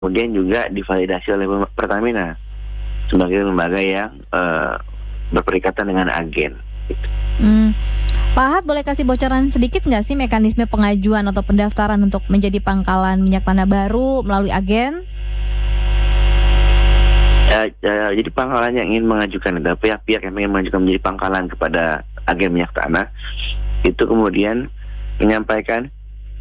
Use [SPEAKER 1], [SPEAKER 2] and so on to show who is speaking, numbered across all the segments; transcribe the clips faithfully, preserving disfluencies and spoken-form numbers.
[SPEAKER 1] kemudian juga divalidasi oleh Pertamina sebagai lembaga yang uh, berperikatan dengan agen. Gitu.
[SPEAKER 2] Hmm. Pak Ahad, boleh kasih bocoran sedikit nggak sih mekanisme pengajuan atau pendaftaran untuk menjadi pangkalan minyak tanah baru melalui agen?
[SPEAKER 1] Uh, uh, jadi pangkalan yang ingin mengajukan atau pihak-pihak yang ingin mengajukan menjadi pangkalan kepada agen minyak tanah itu kemudian menyampaikan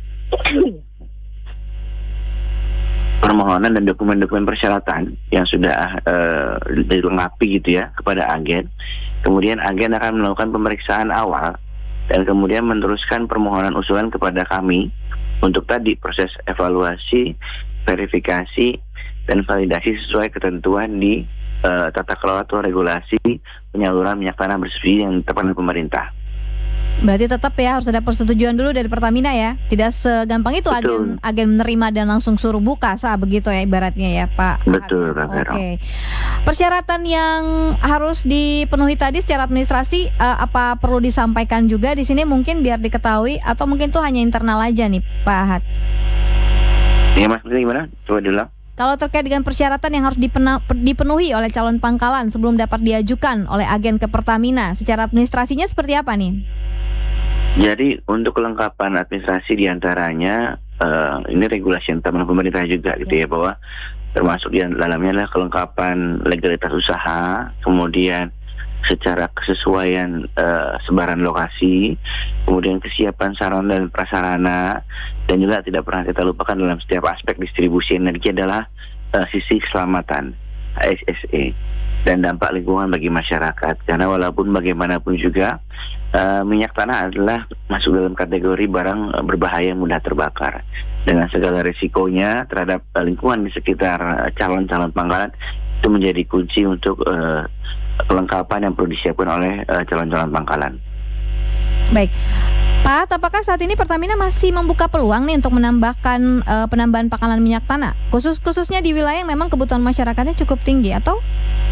[SPEAKER 1] permohonan dan dokumen-dokumen persyaratan yang sudah uh, dilengkapi gitu ya kepada agen. Kemudian agen akan melakukan pemeriksaan awal dan kemudian meneruskan permohonan usulan kepada kami untuk tadi proses evaluasi, verifikasi, dan validasi sesuai ketentuan di uh, tata kelola atau regulasi penyaluran minyak tanah bersubsidi yang ditetapkan oleh pemerintah.
[SPEAKER 2] Berarti tetap ya harus ada persetujuan dulu dari Pertamina ya. Tidak segampang itu
[SPEAKER 1] Betul.
[SPEAKER 2] agen agen menerima dan langsung suruh buka sah begitu ya ibaratnya ya Pak.
[SPEAKER 1] Betul, Pak Vero.
[SPEAKER 2] Oke. Persyaratan yang harus dipenuhi tadi secara administrasi uh, apa perlu disampaikan juga di sini mungkin biar diketahui atau mungkin tuh hanya internal aja nih Pak Ahad?
[SPEAKER 1] Ya Mas, gimana? Coba diulang.
[SPEAKER 2] Kalau terkait dengan persyaratan yang harus dipena- dipenuhi oleh calon pangkalan sebelum dapat diajukan oleh agen ke Pertamina, secara administrasinya seperti apa nih?
[SPEAKER 1] Jadi untuk kelengkapan administrasi diantaranya uh, ini regulasi yang teman pemerintah juga gitu ya, bahwa termasuk di dalamnya adalah kelengkapan legalitas usaha, kemudian secara kesesuaian uh, sebaran lokasi, kemudian kesiapan sarana dan prasarana, dan juga tidak pernah kita lupakan dalam setiap aspek distribusi energi adalah uh, sisi keselamatan H S S E dan dampak lingkungan bagi masyarakat. Karena walaupun bagaimanapun juga uh, minyak tanah adalah masuk dalam kategori barang uh, berbahaya yang mudah terbakar dengan segala risikonya terhadap uh, lingkungan di sekitar uh, calon-calon pangkalan, itu menjadi kunci untuk uh, kelengkapan yang perlu disiapkan oleh uh, calon-calon pangkalan.
[SPEAKER 2] Baik, Pak, apakah saat ini Pertamina masih membuka peluang nih untuk menambahkan uh, penambahan pangkalan minyak tanah, khusus khususnya di wilayah yang memang kebutuhan masyarakatnya cukup tinggi, atau?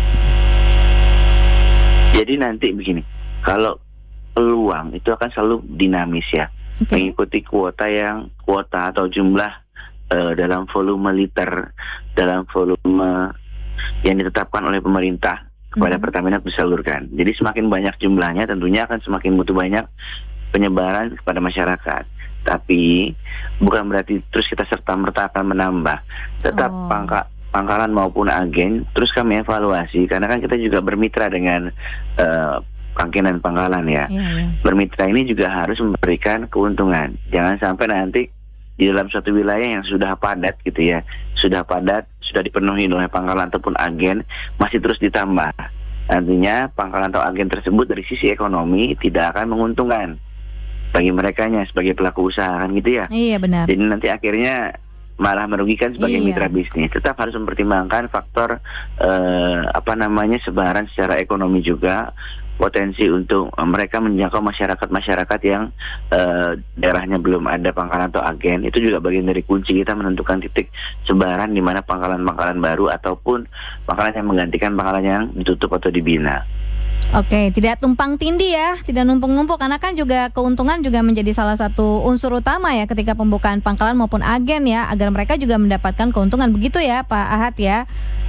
[SPEAKER 1] Jadi nanti begini, kalau peluang itu akan selalu dinamis ya, okay. Mengikuti kuota yang kuota atau jumlah uh, dalam volume liter, dalam volume yang ditetapkan oleh pemerintah kepada hmm. Pertamina disalurkan. Jadi semakin banyak jumlahnya tentunya akan semakin butuh banyak penyebaran kepada masyarakat. Tapi bukan berarti terus kita serta-merta akan menambah. Tetap oh. pangka, pangkalan maupun agen terus kami evaluasi, karena kan kita juga bermitra dengan uh, rangkaian pangkalan ya. Yeah, yeah. Bermitra ini juga harus memberikan keuntungan. Jangan sampai nanti di dalam suatu wilayah yang sudah padat gitu ya, sudah padat, sudah dipenuhi oleh pangkalan ataupun agen, masih terus ditambah. Artinya pangkalan atau agen tersebut dari sisi ekonomi tidak akan menguntungkan bagi merekanya sebagai pelaku usaha kan gitu ya.
[SPEAKER 2] Iya benar.
[SPEAKER 1] Jadi nanti akhirnya malah merugikan sebagai
[SPEAKER 2] iya.
[SPEAKER 1] mitra bisnis. Tetap harus mempertimbangkan faktor eh, apa namanya sebaran secara ekonomi juga, potensi untuk mereka menjangkau masyarakat-masyarakat yang uh, daerahnya belum ada pangkalan atau agen. Itu juga bagian dari kunci kita menentukan titik sebaran di mana pangkalan-pangkalan baru ataupun pangkalan yang menggantikan pangkalan yang ditutup atau dibina.
[SPEAKER 2] Oke, tidak tumpang tindih ya, tidak numpuk-numpuk, karena kan juga keuntungan juga menjadi salah satu unsur utama ya ketika pembukaan pangkalan maupun agen ya, agar mereka juga mendapatkan keuntungan, begitu ya Pak Ahad ya?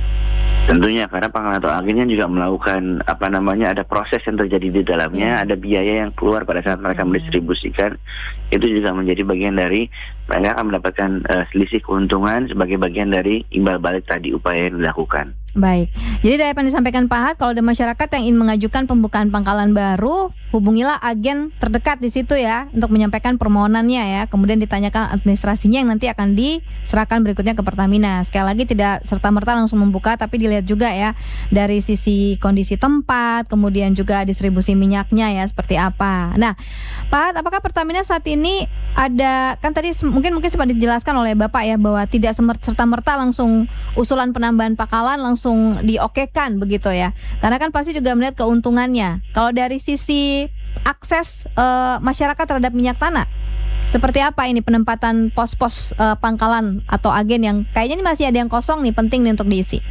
[SPEAKER 1] Tentunya, karena pangkalan atau agennya juga melakukan apa namanya ada proses yang terjadi di dalamnya, yeah. ada biaya yang keluar pada saat mereka yeah. mendistribusikan. Itu juga menjadi bagian dari mereka akan mendapatkan uh, selisih keuntungan sebagai bagian dari imbal balik tadi upaya yang dilakukan.
[SPEAKER 2] Baik, jadi dari apa yang disampaikan Pak Ahad, kalau ada masyarakat yang ingin mengajukan pembukaan pangkalan baru, hubungilah agen terdekat di situ ya untuk menyampaikan permohonannya ya. Kemudian ditanyakan administrasinya yang nanti akan diserahkan berikutnya ke Pertamina. Sekali lagi tidak serta-merta langsung membuka, tapi dilihat juga ya dari sisi kondisi tempat, kemudian juga distribusi minyaknya ya seperti apa. Nah, Pak Ahad, apakah Pertamina saat ini ada, kan tadi mungkin mungkin sempat dijelaskan oleh Bapak ya bahwa tidak serta-merta langsung usulan penambahan pangkalan langsung diokekan begitu ya. Karena kan pasti juga melihat keuntungannya. Kalau dari sisi akses e, masyarakat terhadap minyak tanah, seperti apa ini penempatan pos-pos e, pangkalan atau agen yang kayaknya ini masih ada yang kosong nih, penting nih untuk diisi.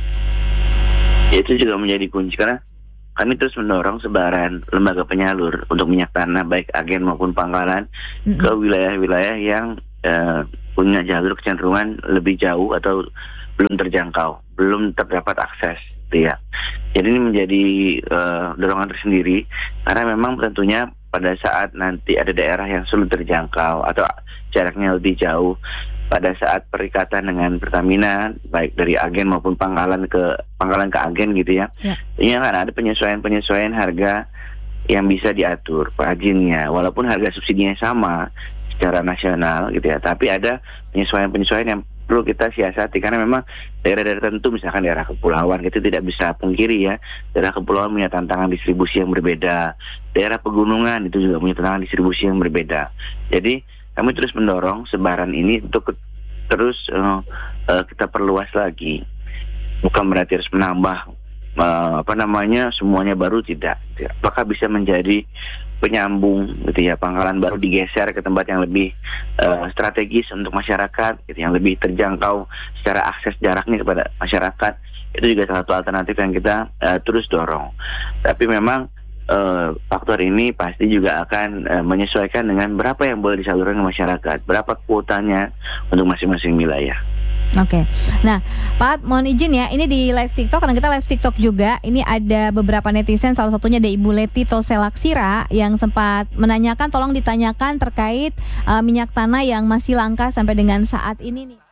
[SPEAKER 1] Itu juga menjadi kunci, karena kami terus mendorong sebaran lembaga penyalur untuk minyak tanah baik agen maupun pangkalan mm-hmm. ke wilayah-wilayah yang e, punya jalur kecenderungan lebih jauh atau belum terjangkau, belum terdapat akses, gitu ya. Jadi ini menjadi uh, dorongan tersendiri karena memang tentunya pada saat nanti ada daerah yang sulit terjangkau atau jaraknya lebih jauh, pada saat perikatan dengan Pertamina baik dari agen maupun pangkalan ke pangkalan ke agen gitu ya, ya. Ini akan ada penyesuaian-penyesuaian harga yang bisa diatur marginnya, walaupun harga subsidinya sama secara nasional gitu ya, tapi ada penyesuaian-penyesuaian yang perlu kita siasati karena memang daerah-daerah tertentu, misalkan daerah kepulauan itu tidak bisa pungkiri ya, daerah kepulauan punya tantangan distribusi yang berbeda, daerah pegunungan itu juga punya tantangan distribusi yang berbeda. Jadi kami terus mendorong sebaran ini untuk terus uh, uh, kita perluas lagi, bukan berarti harus menambah uh, apa namanya semuanya baru, tidak. Apakah bisa menjadi penyambung gitu ya, pangkalan baru digeser ke tempat yang lebih uh, strategis untuk masyarakat gitu, yang lebih terjangkau secara akses jaraknya kepada masyarakat, itu juga salah satu alternatif yang kita uh, terus dorong. Tapi memang uh, faktor ini pasti juga akan uh, menyesuaikan dengan berapa yang boleh disalurkan ke masyarakat, berapa kuotanya untuk masing-masing wilayah.
[SPEAKER 2] Oke, nah Pak, mohon izin ya, ini di live TikTok, karena kita live TikTok juga, ini ada beberapa netizen, salah satunya ada Ibu Leti Toselaksira yang sempat menanyakan, tolong ditanyakan terkait uh, minyak tanah yang masih langka sampai dengan saat ini nih.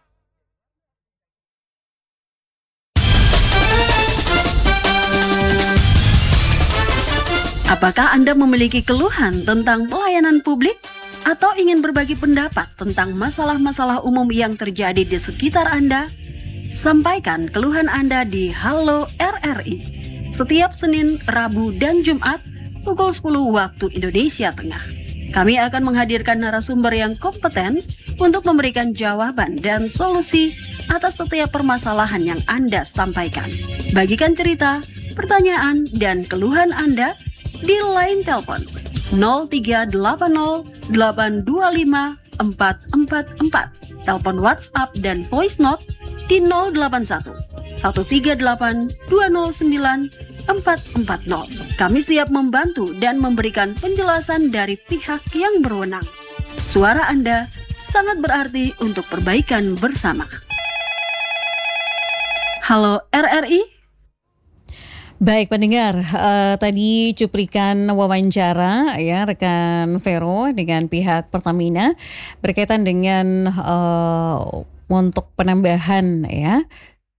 [SPEAKER 3] Apakah Anda memiliki keluhan tentang pelayanan publik? Atau ingin berbagi pendapat tentang masalah-masalah umum yang terjadi di sekitar Anda? Sampaikan keluhan Anda di Halo R R I setiap Senin, Rabu, dan Jumat pukul sepuluh waktu Indonesia Tengah. Kami akan menghadirkan narasumber yang kompeten untuk memberikan jawaban dan solusi atas setiap permasalahan yang Anda sampaikan. Bagikan cerita, pertanyaan, dan keluhan Anda di line telepon nol tiga delapan nol delapan dua lima empat empat empat, telepon WhatsApp dan voice note di nol delapan satu satu tiga delapan dua nol sembilan empat empat nol. Kami siap membantu dan memberikan penjelasan dari pihak yang berwenang. Suara Anda sangat berarti untuk perbaikan bersama. Halo R R I.
[SPEAKER 4] Baik pendengar, uh, tadi cuplikan wawancara ya rekan Vero dengan pihak Pertamina berkaitan dengan uh, untuk penambahan ya.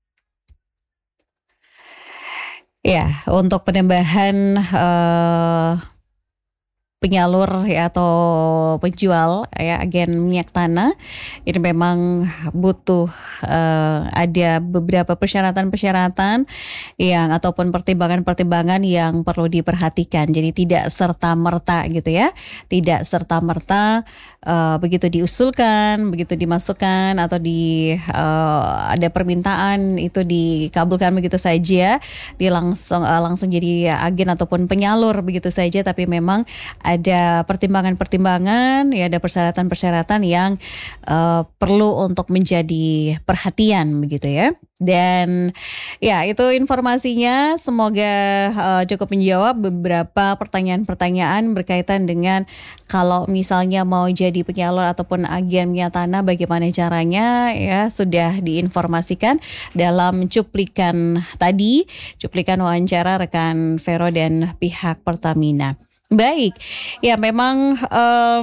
[SPEAKER 4] Ya, untuk penambahan uh, penyalur ya atau penjual ya agen minyak tanah ini memang butuh uh, ada beberapa persyaratan-persyaratan yang ataupun pertimbangan-pertimbangan yang perlu diperhatikan. Jadi tidak serta-merta gitu ya, tidak serta-merta uh, begitu diusulkan, begitu dimasukkan atau di uh, ada permintaan itu dikabulkan begitu saja, dia langsung uh, langsung jadi agen ataupun penyalur begitu saja, tapi memang ada pertimbangan-pertimbangan, ya ada persyaratan-persyaratan yang uh, perlu untuk menjadi perhatian begitu ya. Dan ya itu informasinya, semoga uh, cukup menjawab beberapa pertanyaan-pertanyaan berkaitan dengan kalau misalnya mau jadi penyalur ataupun agen minyak tanah bagaimana caranya ya, sudah diinformasikan dalam cuplikan tadi, cuplikan wawancara rekan Vero dan pihak Pertamina. Baik, ya memang um,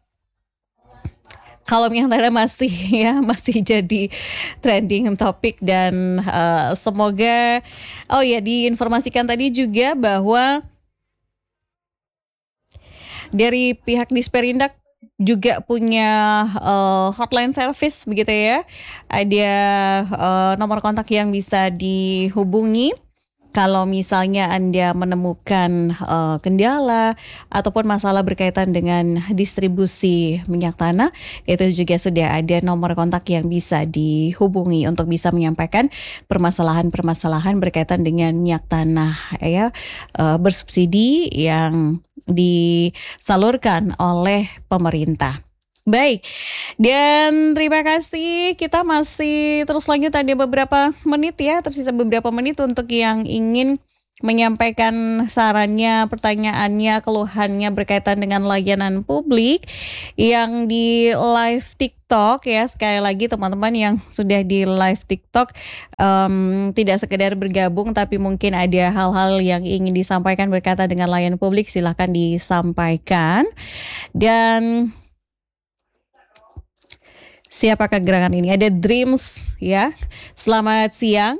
[SPEAKER 4] kalau minyak tanah masih ya masih jadi trending topik dan uh, semoga oh ya diinformasikan tadi juga bahwa dari pihak Disperindak juga punya uh, hotline service begitu ya, ada uh, nomor kontak yang bisa dihubungi kalau misalnya Anda menemukan uh, kendala ataupun masalah berkaitan dengan distribusi minyak tanah, itu juga sudah ada nomor kontak yang bisa dihubungi untuk bisa menyampaikan permasalahan-permasalahan berkaitan dengan minyak tanah ya uh, bersubsidi yang disalurkan oleh pemerintah. Baik, dan terima kasih, kita masih terus lanjut, ada beberapa menit ya, tersisa beberapa menit untuk yang ingin menyampaikan sarannya, pertanyaannya, keluhannya berkaitan dengan layanan publik yang di live TikTok ya. Sekali lagi teman-teman yang sudah di live TikTok um, tidak sekedar bergabung tapi mungkin ada hal-hal yang ingin disampaikan berkaitan dengan layanan publik, silahkan disampaikan. Dan siapakah gerangan ini? Ada Dreams ya. Selamat siang.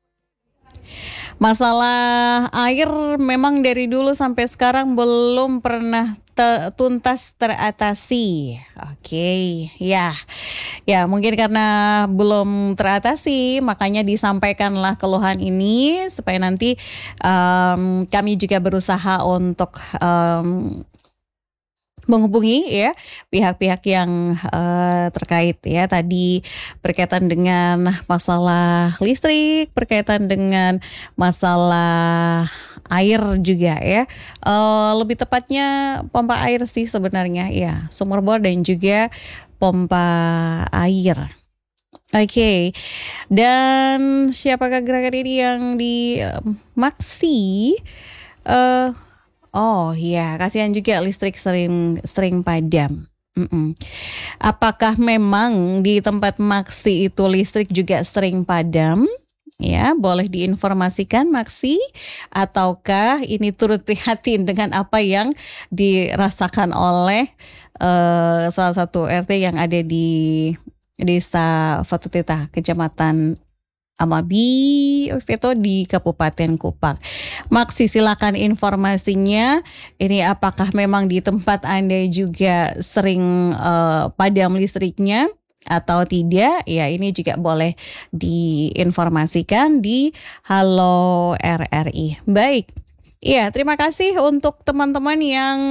[SPEAKER 4] Masalah air memang dari dulu sampai sekarang belum pernah te- tuntas teratasi. Oke, okay. ya, ya mungkin karena belum teratasi, makanya disampaikanlah keluhan ini supaya nanti um, kami juga berusaha untuk um, menghubungi ya pihak-pihak yang uh, terkait ya, tadi berkaitan dengan masalah listrik, berkaitan dengan masalah air juga ya, uh, lebih tepatnya pompa air sih sebenarnya ya, sumur bor dan juga pompa air. Oke, okay. Dan siapakah gerakan ini yang di uh, Maksi? Uh, Oh iya, kasihan juga listrik sering sering padam. Mm-mm. Apakah memang di tempat Maksi itu listrik juga sering padam? Ya, boleh diinformasikan Maksi, ataukah ini turut prihatin dengan apa yang dirasakan oleh uh, salah satu R T yang ada di Desa Fatutita, Kecamatan Amabi Veto di Kabupaten Kupang. Maksi, silakan informasinya. Ini apakah memang di tempat Anda juga sering uh, padam listriknya atau tidak? Ya, ini juga boleh diinformasikan di Halo R R I. Baik. Iya, terima kasih untuk teman-teman yang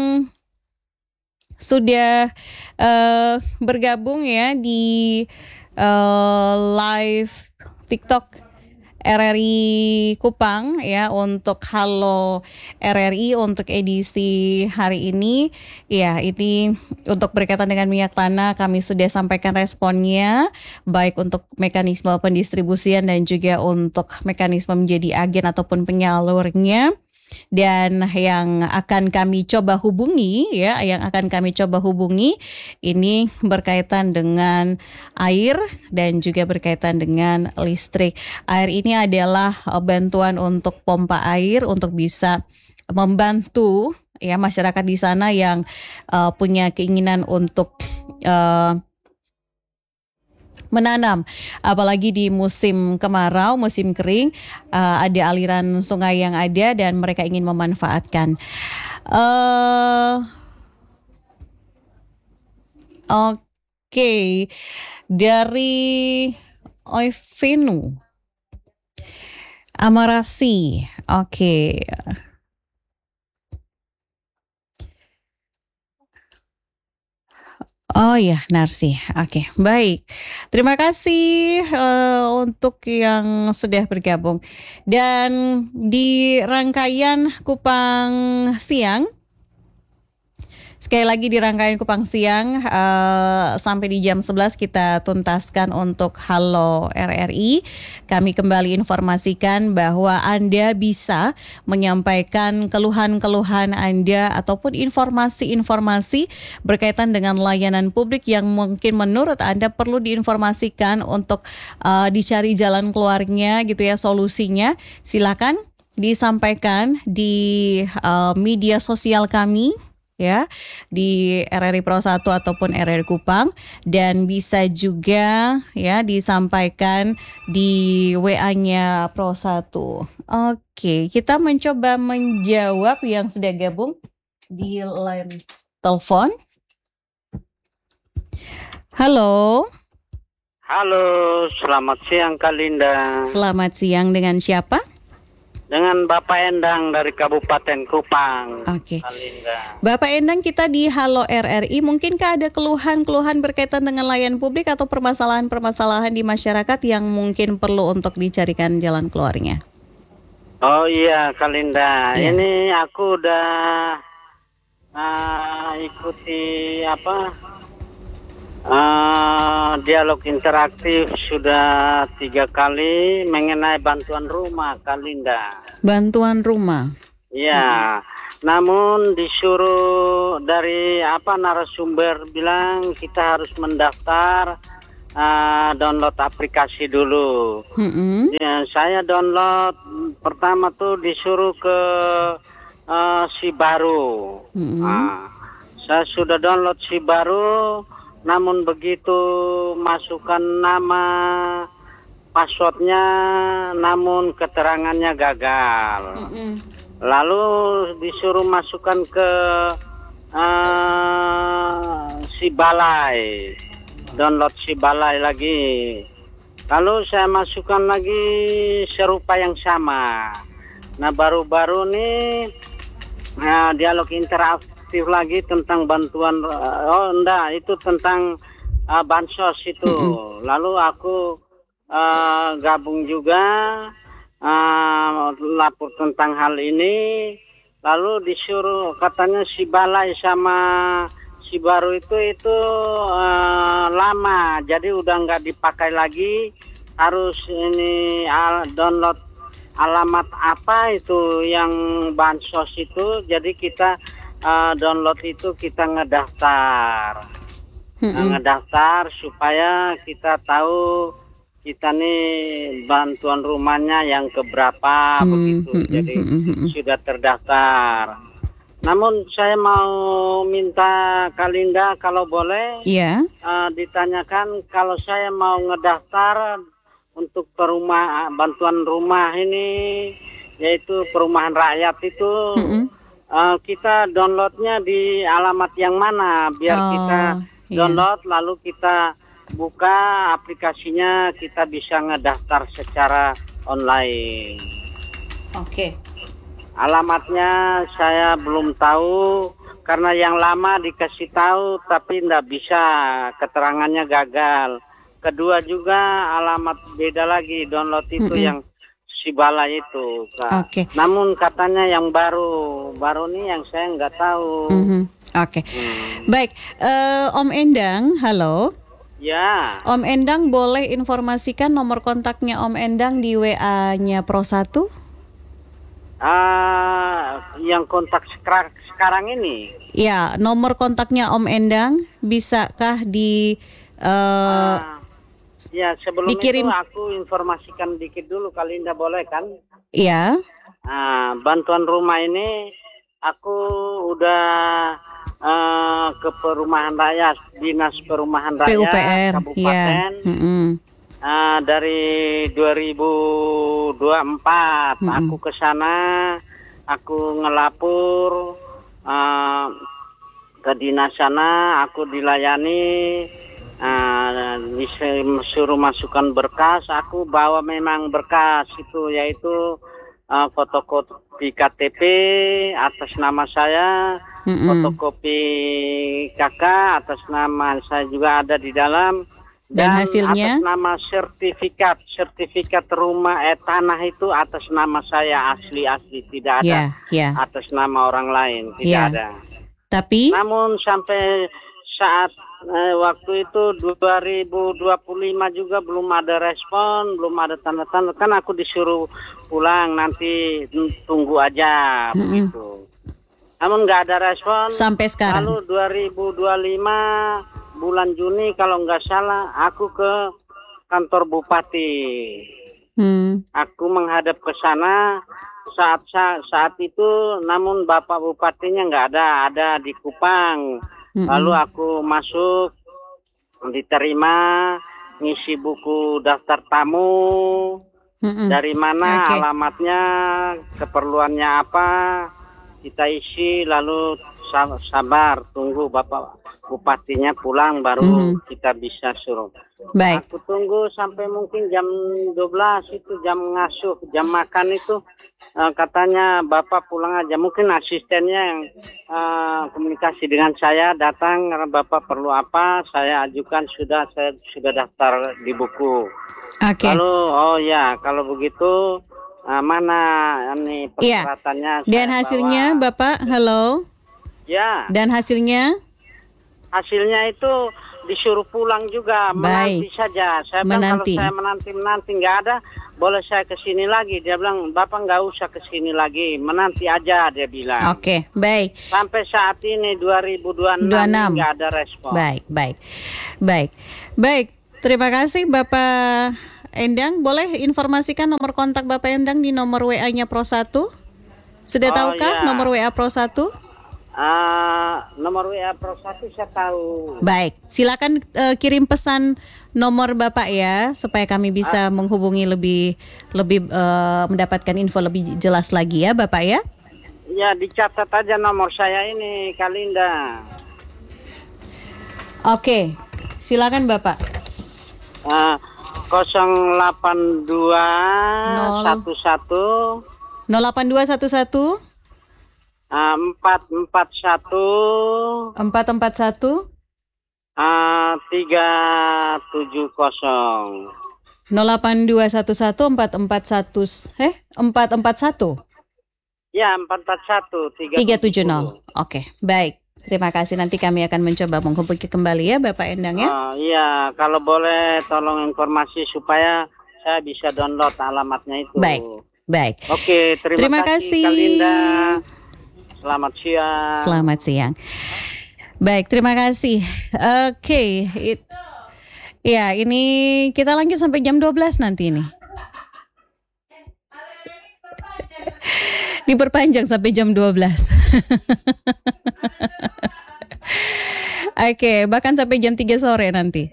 [SPEAKER 4] sudah uh, bergabung ya di uh, live TikTok R R I Kupang ya, untuk Halo R R I untuk edisi hari ini. Ya, ini untuk berkaitan dengan minyak tanah kami sudah sampaikan responnya, baik untuk mekanisme pendistribusian dan juga untuk mekanisme menjadi agen ataupun penyalurnya. Dan yang akan kami coba hubungi ya, yang akan kami coba hubungi ini berkaitan dengan air dan juga berkaitan dengan listrik. Air ini adalah bantuan untuk pompa air untuk bisa membantu ya masyarakat di sana yang uh, punya keinginan untuk uh, menanam, apalagi di musim kemarau, musim kering, uh, ada aliran sungai yang ada dan mereka ingin memanfaatkan. Uh, Oke, okay. Dari Oivenu Amarasi, oke. Okay. Oh ya, Narsi. Oke, okay, baik. Terima kasih uh, untuk yang sudah bergabung. Dan di rangkaian Kupang Siang, sekali lagi di rangkaian Kupang Siang uh, sampai di jam sebelas kita tuntaskan untuk Halo R R I. Kami kembali informasikan bahwa Anda bisa menyampaikan keluhan-keluhan Anda ataupun informasi-informasi berkaitan dengan layanan publik yang mungkin menurut Anda perlu diinformasikan untuk uh, dicari jalan keluarnya gitu ya, solusinya. Silakan disampaikan di uh, media sosial kami ya, di R R I Pro satu ataupun R R I Kupang, dan bisa juga ya disampaikan di W A-nya Pro satu. Oke, kita mencoba menjawab yang sudah gabung di line telepon. Halo.
[SPEAKER 5] Halo, selamat siang Kak Linda.
[SPEAKER 4] Selamat siang, dengan siapa?
[SPEAKER 5] Dengan Bapak Endang dari Kabupaten Kupang.
[SPEAKER 4] Oke. Okay. Bapak Endang, kita di Halo R R I, mungkinkah ada keluhan-keluhan berkaitan dengan layanan publik atau permasalahan-permasalahan di masyarakat yang mungkin perlu untuk dicarikan jalan keluarnya?
[SPEAKER 5] Oh iya Kak Linda,
[SPEAKER 4] ya.
[SPEAKER 5] Ini aku udah uh, ikuti apa Uh, dialog interaktif sudah tiga kali mengenai bantuan rumah, Kalinda.
[SPEAKER 4] Bantuan rumah.
[SPEAKER 5] Ya, hmm. namun disuruh dari apa narasumber bilang kita harus mendaftar, uh, download aplikasi dulu. Hmm. Ya, saya download pertama tuh disuruh ke uh, Sibaru. Hmm. Nah, saya sudah download Sibaru. Namun begitu masukkan nama, passwordnya, namun keterangannya gagal. Mm-hmm. Lalu disuruh masukkan ke uh, Sibalai, download Sibalai lagi. Lalu saya masukkan lagi serupa yang sama. Nah baru-baru nih uh, dialog interaktif lagi tentang bantuan, oh enggak, itu tentang uh, bansos itu. Mm-hmm. Lalu aku uh, gabung juga uh, lapor tentang hal ini. Lalu disuruh katanya si Balai sama si Baru itu itu uh, lama, jadi udah nggak dipakai lagi. Harus ini uh, download alamat apa itu yang bansos itu. Jadi kita Uh, download itu kita ngedaftar, mm-hmm. ngedaftar supaya kita tahu kita nih bantuan rumahnya yang keberapa, mm-hmm. begitu. Jadi mm-hmm. sudah terdaftar. Namun saya mau minta Kalinda kalau boleh,
[SPEAKER 4] yeah.
[SPEAKER 5] uh, ditanyakan kalau saya mau ngedaftar untuk perumah bantuan rumah ini, yaitu perumahan rakyat itu. Mm-hmm. Uh, kita downloadnya di alamat yang mana biar oh, kita download iya. Lalu kita buka aplikasinya, kita bisa ngedaftar secara online.
[SPEAKER 4] Oke. Okay.
[SPEAKER 5] Alamatnya saya belum tahu karena yang lama dikasih tahu tapi tidak bisa, keterangannya gagal. Kedua juga alamat beda lagi, download itu mm-hmm. yang Sibalai itu, Kak. Oke. Okay. Namun katanya yang baru, baru nih yang saya nggak tahu.
[SPEAKER 4] Mm-hmm. Oke. Okay. Hmm. Baik, uh, Om Endang, halo.
[SPEAKER 5] Ya.
[SPEAKER 4] Om Endang boleh informasikan nomor kontaknya Om Endang di W A-nya Pro satu?
[SPEAKER 5] Uh, yang kontak sekar- sekarang ini?
[SPEAKER 4] Ya, nomor kontaknya Om Endang bisakah di... Uh, uh.
[SPEAKER 5] Ya, sebelum
[SPEAKER 4] dikirim.
[SPEAKER 5] Itu aku informasikan dikit dulu, Kalinda, boleh kan?
[SPEAKER 4] Iya.
[SPEAKER 5] Nah, bantuan rumah ini aku udah uh, ke perumahan rakyat, dinas perumahan rakyat
[SPEAKER 4] P U P R,
[SPEAKER 5] kabupaten.
[SPEAKER 4] Ya. Mm-hmm.
[SPEAKER 5] Uh, dari dua ribu dua puluh empat mm-hmm. aku ke sana, aku ngelapor uh, ke dinas sana, aku dilayani. Uh, disuruh masukkan berkas, aku bawa memang berkas itu, yaitu uh, fotokopi K T P atas nama saya, mm-hmm. fotokopi K K atas nama saya juga ada di dalam,
[SPEAKER 4] dan, dan hasilnya
[SPEAKER 5] atas nama sertifikat sertifikat rumah eh tanah itu atas nama saya asli-asli, tidak ada
[SPEAKER 4] yeah, yeah.
[SPEAKER 5] atas nama orang lain, tidak yeah. ada.
[SPEAKER 4] Tapi
[SPEAKER 5] namun sampai saat Eh, waktu itu dua ribu dua puluh lima juga belum ada respon, belum ada tanda-tanda. Kan aku disuruh pulang, nanti tunggu aja, mm-hmm. begitu. Namun nggak ada respon.
[SPEAKER 4] Sampai sekarang.
[SPEAKER 5] Lalu dua ribu dua puluh lima bulan Juni kalau nggak salah, aku ke kantor bupati. Hmm. Aku menghadap ke sana saat saat itu, namun bapak bupatinya nggak ada, ada di Kupang. Lalu aku masuk, diterima, ngisi buku daftar tamu, mm-mm. dari mana, okay. alamatnya, keperluannya apa, kita isi, lalu sabar, tunggu bapak bupatinya pulang, baru mm-hmm. kita bisa suruh.
[SPEAKER 4] Baik.
[SPEAKER 5] Aku tunggu sampai mungkin jam dua belas itu, jam ngasuh, jam makan itu, uh, katanya bapak pulang aja. Mungkin asistennya yang uh, komunikasi dengan saya datang, karena bapak perlu apa, saya ajukan, sudah saya sudah daftar di buku.
[SPEAKER 4] Okay.
[SPEAKER 5] Lalu, oh ya, kalau begitu, uh, mana ini persyaratannya?
[SPEAKER 4] Yeah. Dan hasilnya bawa. Bapak, halo?
[SPEAKER 5] Ya.
[SPEAKER 4] Dan hasilnya?
[SPEAKER 5] Hasilnya itu disuruh pulang juga.
[SPEAKER 4] Baik.
[SPEAKER 5] Menanti saja. Saya bilang
[SPEAKER 4] Menanti.
[SPEAKER 5] kalau saya menanti-menanti nggak ada, boleh saya ke sini lagi. Dia bilang, Bapak nggak usah ke sini lagi, menanti aja, dia bilang.
[SPEAKER 4] Oke, baik.
[SPEAKER 5] Sampai saat ini dua ribu dua puluh enam
[SPEAKER 4] dua puluh enam.
[SPEAKER 5] nggak ada respon.
[SPEAKER 4] Baik, baik. Baik. Baik, terima kasih Bapak Endang. Boleh informasikan nomor kontak Bapak Endang di nomor W A-nya Pro satu? Sudah
[SPEAKER 5] Oh,
[SPEAKER 4] tahukah
[SPEAKER 5] ya.
[SPEAKER 4] nomor W A Pro satu?
[SPEAKER 5] Ah, nomor W A Pro satu saya tahu.
[SPEAKER 4] Baik, silakan eh, kirim pesan nomor Bapak ya supaya kami bisa menghubungi lebih lebih eh, mendapatkan info lebih jelas lagi ya Bapak ya.
[SPEAKER 5] Ya, dicatat aja nomor saya ini, Kalinda.
[SPEAKER 4] Oke, silakan Bapak.
[SPEAKER 5] Ah, nol delapan dua
[SPEAKER 4] Nol.
[SPEAKER 5] satu satu
[SPEAKER 4] nol delapan dua satu satu
[SPEAKER 5] ah, empat empat satu
[SPEAKER 4] empat empat satu
[SPEAKER 5] ah, tiga tujuh nol.
[SPEAKER 4] nol delapan dua satu satu empat empat satu eh empat empat satu
[SPEAKER 5] Ya, empat empat satu
[SPEAKER 4] tiga tujuh nol. Oke, baik. Terima kasih, nanti kami akan mencoba menghubungi kembali ya Bapak Endang ya.
[SPEAKER 5] Oh, iya, kalau boleh tolong informasi supaya saya bisa download alamatnya itu.
[SPEAKER 4] Baik, baik.
[SPEAKER 5] Oke, terima,
[SPEAKER 4] Terima
[SPEAKER 5] kasih,
[SPEAKER 4] kasih.
[SPEAKER 5] Kalinda. Selamat siang.
[SPEAKER 4] Selamat siang. Baik, terima kasih. Oke, it- ya ini kita lanjut sampai jam dua belas nanti ini. Diperpanjang sampai jam dua belas. Oke, bahkan sampai jam tiga sore nanti.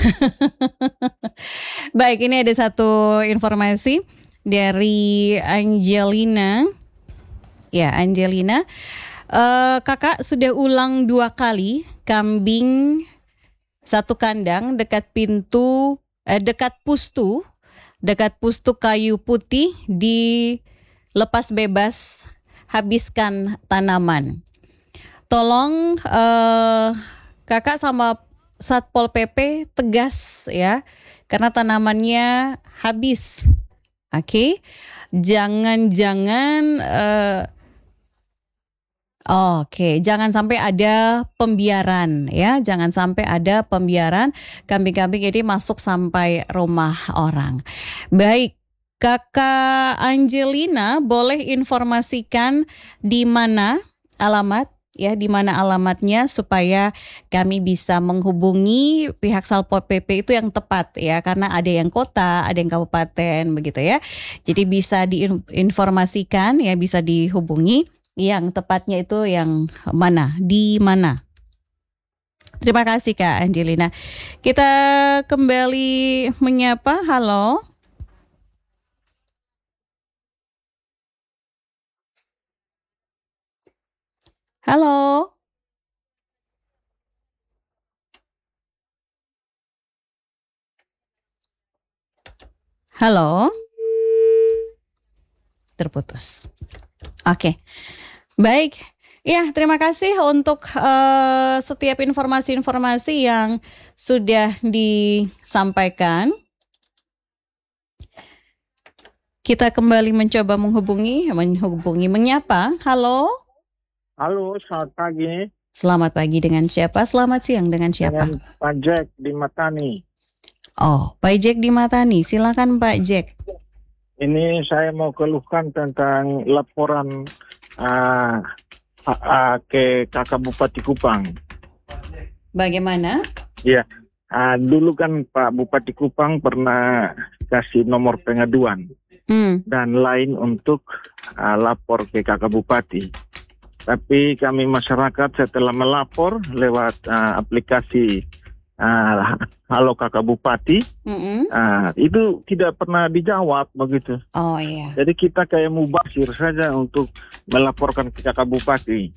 [SPEAKER 4] Baik, ini ada satu informasi dari Angelina. Ya, Angelina. Eh, kakak sudah ulang dua kali kambing satu kandang dekat pintu, eh, dekat pustu, dekat pustu kayu putih di lepas bebas, habiskan tanaman. Tolong eh, kakak sama Satpol P P tegas ya, karena tanamannya habis. Oke, jangan-jangan eh, Oke, jangan sampai ada pembiaran ya, jangan sampai ada pembiaran kambing-kambing ini masuk sampai rumah orang. Baik, Kakak Angelina boleh informasikan di mana alamat ya, di mana alamatnya supaya kami bisa menghubungi pihak Satpol P P itu yang tepat ya, karena ada yang kota, ada yang kabupaten begitu ya. Jadi bisa diinformasikan ya, bisa dihubungi yang tepatnya itu yang mana, di mana. Terima kasih Kak Angelina. Kita kembali menyapa, halo. Halo. Halo. Terputus. Oke. Baik. Ya, terima kasih untuk uh, setiap informasi-informasi yang sudah disampaikan. Kita kembali mencoba menghubungi, menghubungi, menyapa. Halo.
[SPEAKER 6] Halo, selamat pagi.
[SPEAKER 4] Selamat pagi, dengan siapa? Selamat siang, dengan siapa?
[SPEAKER 6] Dengan Pak Jack di Matani.
[SPEAKER 4] Oh, Pak Jack di Matani. Silakan Pak Jack.
[SPEAKER 6] Ini saya mau keluhkan tentang laporan uh, uh, ke Kakak Bupati Kupang.
[SPEAKER 4] Bagaimana?
[SPEAKER 6] Ya, uh, dulu kan Pak Bupati Kupang pernah kasih nomor pengaduan
[SPEAKER 4] Hmm.
[SPEAKER 6] dan lain untuk uh, lapor ke Kakak Bupati. Tapi kami masyarakat setelah melapor lewat uh, aplikasi uh, Halo Kakak Bupati,
[SPEAKER 4] Mm-mm.
[SPEAKER 6] uh, itu tidak pernah dijawab begitu.
[SPEAKER 4] Oh iya.
[SPEAKER 6] Jadi kita kayak mubasir saja untuk melaporkan ke Kakak Bupati.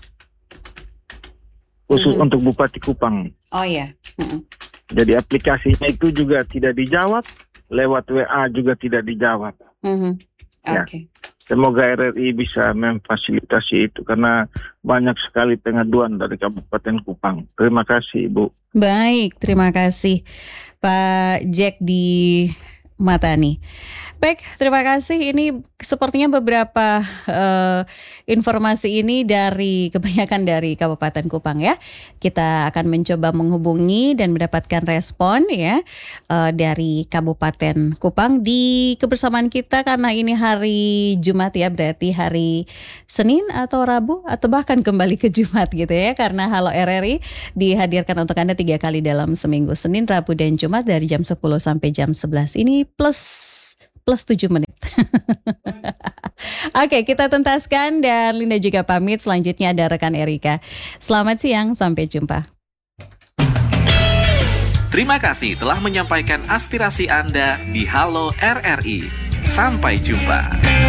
[SPEAKER 6] Khusus
[SPEAKER 4] Mhm.
[SPEAKER 6] untuk Bupati Kupang.
[SPEAKER 4] Oh iya. Mm-mm.
[SPEAKER 6] Jadi aplikasinya itu juga tidak dijawab, lewat W A juga tidak dijawab.
[SPEAKER 4] Mhm.
[SPEAKER 6] Ya.
[SPEAKER 4] Oke.
[SPEAKER 6] Semoga R R I bisa memfasilitasi itu karena banyak sekali pengaduan dari Kabupaten Kupang. Terima kasih, Ibu.
[SPEAKER 4] Baik, terima kasih Pak Jack di Matani. Baik, terima kasih. Ini sepertinya beberapa uh, informasi ini dari kebanyakan dari Kabupaten Kupang ya. Kita akan mencoba menghubungi dan mendapatkan respon ya uh, dari Kabupaten Kupang di kebersamaan kita, karena ini hari Jumat ya, berarti hari Senin atau Rabu atau bahkan kembali ke Jumat gitu ya, karena Halo R R I dihadirkan untuk Anda tiga kali dalam seminggu, Senin, Rabu, dan Jumat dari jam sepuluh sampai jam sebelas. Ini plus plus tujuh menit. Oke, kita tuntaskan dan Linda juga pamit. Selanjutnya ada rekan Erika. Selamat siang, sampai jumpa.
[SPEAKER 7] Terima kasih telah menyampaikan aspirasi Anda di Halo R R I. Sampai jumpa.